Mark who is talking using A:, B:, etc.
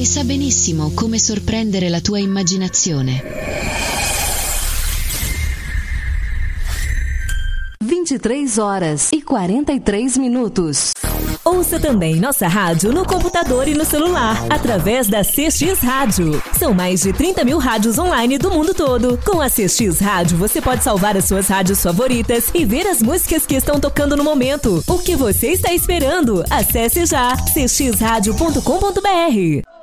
A: e sa benissimo come sorprendere la tua immaginazione.
B: 23h43.
C: Ouça também nossa rádio no computador e no celular, através da CX Rádio. São mais de 30 mil rádios online do mundo todo. Com a CX Rádio, você pode salvar as suas rádios favoritas e ver as músicas que estão tocando no momento. O que você está esperando? Acesse já cxradio.com.br.